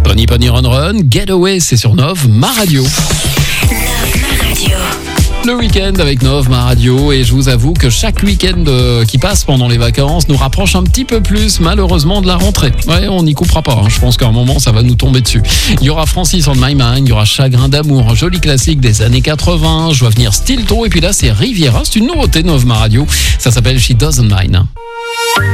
Pony Pony Run Run, Getaway, c'est sur Nov, ma radio. Le week-end avec Nov, ma radio, et je vous avoue que chaque week-end qui passe pendant les vacances nous rapproche un petit peu plus, malheureusement, de la rentrée. Ouais, on n'y coupera pas, hein. Je pense qu'à un moment, ça va nous tomber dessus. Il y aura Francis on My Mind, il y aura Chagrin d'amour, un joli classique des années 80, je vois venir Stilto, et puis là, c'est Riviera, c'est une nouveauté Nov, ma radio. Ça s'appelle She Doesn't Mind.